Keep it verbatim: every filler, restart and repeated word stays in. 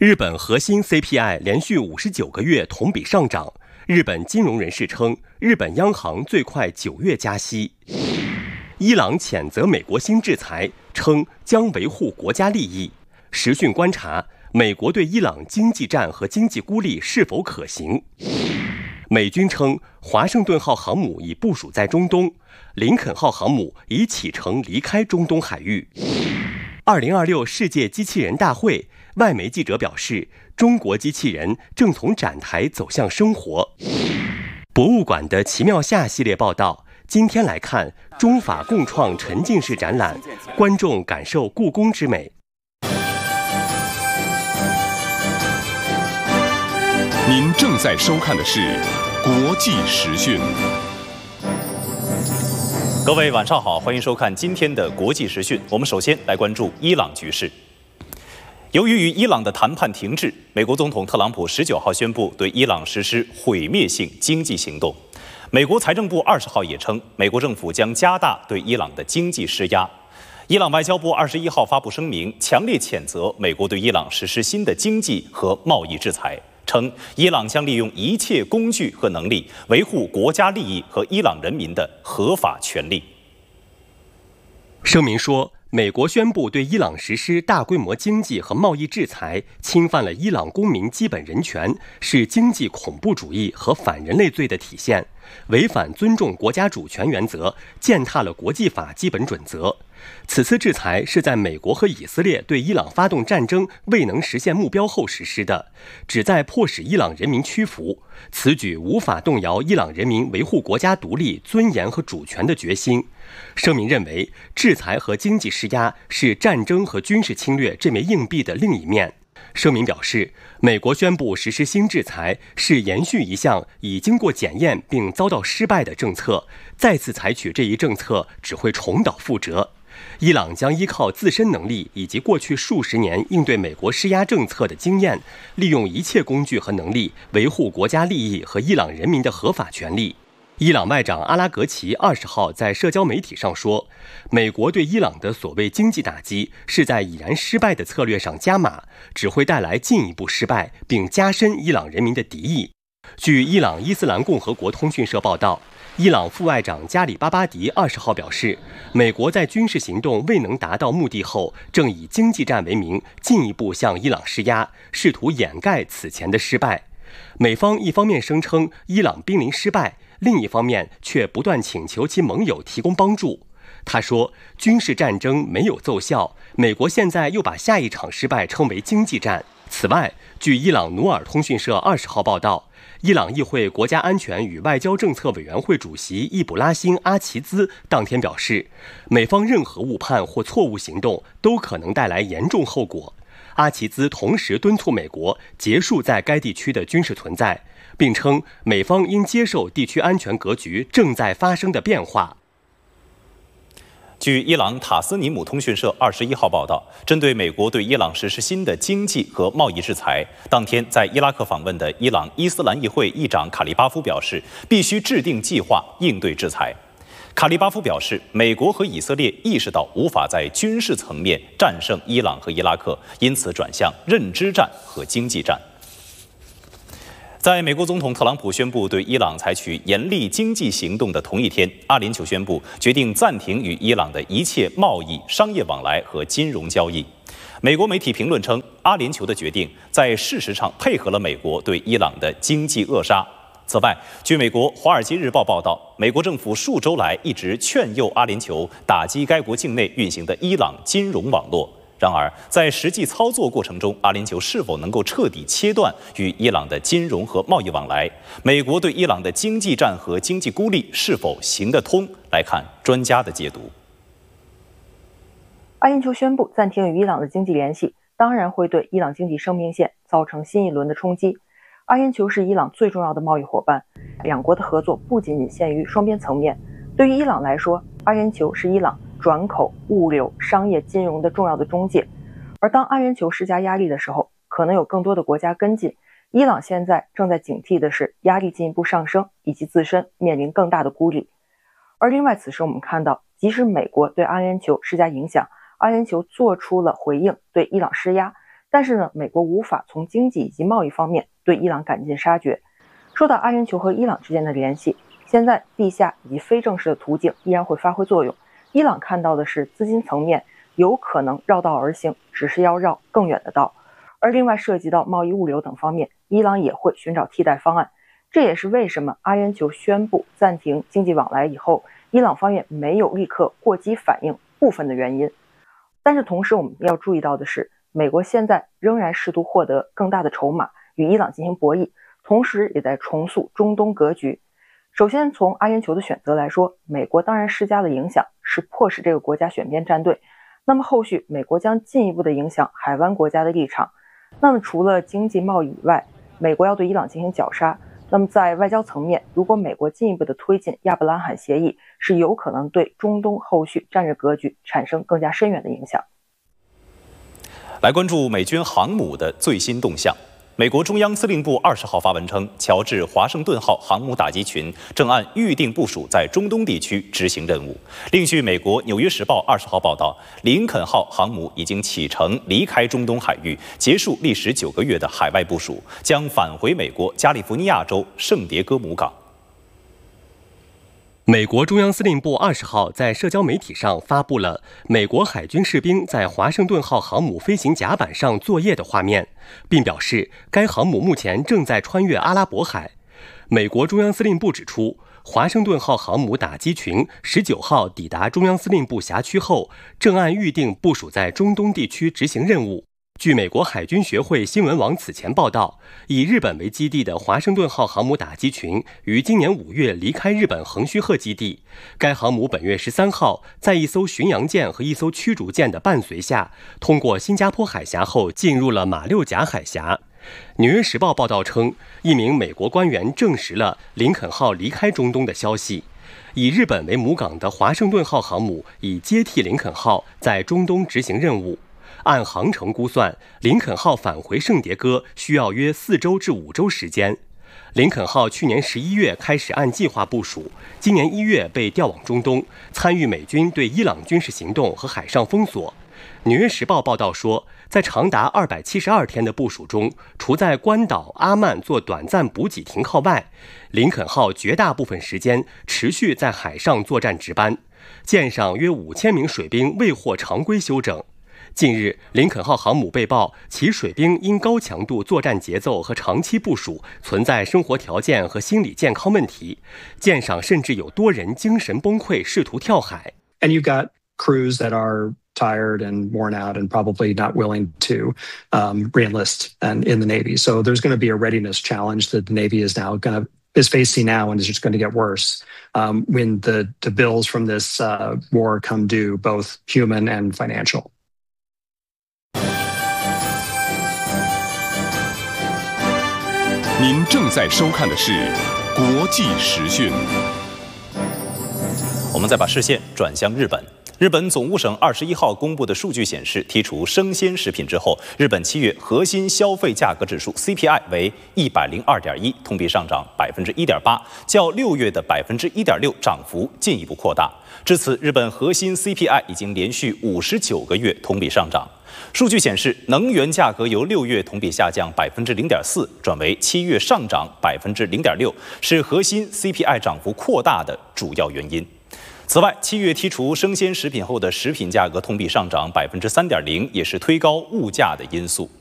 日本核心 C P I 连续五十九个月同比上涨。日本金融人士称，日本央行最快九月加息。伊朗谴责美国新制裁，称将维护国家利益。时讯观察，美国对伊朗经济战和经济孤立是否可行？美军称，华盛顿号航母已部署在中东，林肯号航母已启程离开中东海域。二零二六世界机器人大会，外媒记者表示，中国机器人正从展台走向生活。博物馆的奇妙夏系列报道，今天来看中法共创沉浸式展览，观众感受故宫之美。 您正在收看的是国际时讯。 各位晚上好，欢迎收看今天的国际时讯。我们首先来关注伊朗局势。由于与伊朗的谈判停滞，美国总统特朗普十九号宣布对伊朗实施毁灭性经济行动。美国财政部二十号也称，美国政府将加大对伊朗的经济施压。伊朗外交部二十一号发布声明，强烈谴责美国对伊朗实施新的经济和贸易制裁，称伊朗将利用一切工具和能力维护国家利益和伊朗人民的合法权利。 声明说，美国宣布对伊朗实施大规模经济和贸易制裁，侵犯了伊朗公民基本人权，是经济恐怖主义和反人类罪的体现，违反尊重国家主权原则，践踏了国际法基本准则。此次制裁是在美国和以色列对伊朗发动战争未能实现目标后实施的，旨在迫使伊朗人民屈服。此举无法动摇伊朗人民维护国家独立、尊严和主权的决心。声明认为，制裁和经济施压是战争和军事侵略这枚硬币的另一面。声明表示，美国宣布实施新制裁是延续一项已经过检验并遭到失败的政策，再次采取这一政策只会重蹈覆辙。伊朗将依靠自身能力以及过去数十年应对美国施压政策的经验，利用一切工具和能力维护国家利益和伊朗人民的合法权利。伊朗外长阿拉格齐二十号在社交媒体上说，美国对伊朗的所谓经济打击是在已然失败的策略上加码，只会带来进一步失败，并加深伊朗人民的敌意。据伊朗伊斯兰共和国通讯社报道，伊朗副外长加里巴巴迪二十号表示，美国在军事行动未能达到目的后，正以经济战为名进一步向伊朗施压，试图掩盖此前的失败。美方一方面声称伊朗濒临失败，另一方面却不断请求其盟友提供帮助。他说，军事战争没有奏效，美国现在又把下一场失败称为经济战。此外，据伊朗努尔通讯社二十号报道，伊朗议会国家安全与外交政策委员会主席易卜拉欣·阿齐兹当天表示，美方任何误判或错误行动都可能带来严重后果。阿齐兹同时敦促美国结束在该地区的军事存在，并称美方应接受地区安全格局正在发生的变化。 据伊朗塔斯尼姆通讯社二十一号报道，针对美国对伊朗实施新的经济和贸易制裁，当天在伊拉克访问的伊朗伊斯兰议会议长卡利巴夫表示，必须制定计划应对制裁。卡利巴夫表示，美国和以色列意识到无法在军事层面战胜伊朗和伊拉克，因此转向认知战和经济战。在美国总统特朗普宣布对伊朗采取严厉经济行动的同一天，阿联酋宣布决定暂停与伊朗的一切贸易、商业往来和金融交易。美国媒体评论称，阿联酋的决定在事实上配合了美国对伊朗的经济扼杀。此外，据美国《华尔街日报》报道，美国政府数周来一直劝诱阿联酋打击该国境内运行的伊朗金融网络。然而，在实际操作过程中，阿联酋是否能够彻底切断与伊朗的金融和贸易往来？美国对伊朗的经济战和经济孤立是否行得通？来看专家的解读。 阿联酋宣布暂停与伊朗的经济联系，当然会对伊朗经济生命线造成新一轮的冲击。阿联酋是伊朗最重要的贸易伙伴，两国的合作不仅仅限于双边层面。对于伊朗来说，阿联酋是伊朗转口、物流、商业、金融的重要的中介，而当阿联酋施加压力的时候，可能有更多的国家跟进。伊朗现在正在警惕的是压力进一步上升，以及自身面临更大的孤立。而另外，此时我们看到，即使美国对阿联酋施加影响，阿联酋做出了回应，对伊朗施压， 但是呢，美国无法从经济以及贸易方面对伊朗赶尽杀绝。说到阿联酋和伊朗之间的联系，现在地下以及非正式的途径依然会发挥作用。伊朗看到的是资金层面有可能绕道而行，只是要绕更远的道。而另外涉及到贸易物流等方面，伊朗也会寻找替代方案。这也是为什么阿联酋宣布暂停经济往来以后，伊朗方面没有立刻过激反应部分的原因。但是同时我们要注意到的是，美国现在仍然试图获得更大的筹码与伊朗进行博弈，同时也在重塑中东格局。首先从阿联酋的选择来说，美国当然施加的影响是迫使这个国家选边站队，那么后续美国将进一步的影响海湾国家的立场。那么除了经济贸易以外，美国要对伊朗进行绞杀，那么在外交层面，如果美国进一步的推进亚伯拉罕协议，是有可能对中东后续战略格局产生更加深远的影响。 来关注美军航母的最新动向。美国中央司令部二十号发文称，乔治华盛顿号航母打击群正按预定部署在中东地区执行任务。另据美国《纽约时报》二十号报道，林肯号航母已经启程离开中东海域，结束历时九个月的海外部署，将返回美国加利福尼亚州圣迭戈母港。 美国中央司令部二十号在社交媒体上发布了美国海军士兵在华盛顿号航母飞行甲板上作业的画面，并表示该航母目前正在穿越阿拉伯海。美国中央司令部指出，华盛顿号航母打击群十九号抵达中央司令部辖区后，正按预定部署在中东地区执行任务。据美国海军学会新闻网此前报道，以日本为基地的华盛顿号航母打击群于今年五月离开日本横须贺基地。该航母本月十三号在一艘巡洋舰和一艘驱逐舰的伴随下，通过新加坡海峡后进入了马六甲海峡。纽约时报报道称，一名美国官员证实了林肯号离开中东的消息。以日本为母港的华盛顿号航母已接替林肯号在中东执行任务。按航程估算，林肯号返回圣迭戈需要约四周至五周时间。林肯号去年十一月开始按计划部署，今年一月被调往中东，参与美军对伊朗军事行动和海上封锁。纽约时报报道说，在长达二百七十二天的部署中，除在关岛、阿曼做短暂补给停靠外，林肯号绝大部分时间持续在海上作战值班，舰上约五千名水兵未获常规休整。近日，林肯号航母被曝其水兵因高强度作战节奏和长期部署，存在生活条件和心理健康问题，舰上甚至有多人精神崩溃，试图跳海。 And you've got crews that are tired and worn out and probably not willing to um, re-enlist and in the Navy. So there's going to be a readiness challenge that the Navy is now going to is facing now, and is just going to get worse um, when the, the bills from this uh, war come due, both human and financial. 您正在收看的是国际时讯。 我们再把视线转向日本。日本总务省二十一号公布的数据显示，剔除生鲜食品之后，日本七月核心消费价格指数 C P I 为一百零二点一，同比上涨百分之一点八，较六月的百分之一点六涨幅进一步扩大。至此，日本核心 C P I 已经连续五十九个月同比上涨。数据显示，能源价格由六月同比下降百分之零点四，转为七月上涨百分之零点六，是核心 C P I 涨幅扩大的主要原因。此外，七月剔除生鲜食品后的食品价格同比上涨百分之三点零，也是推高物价的因素。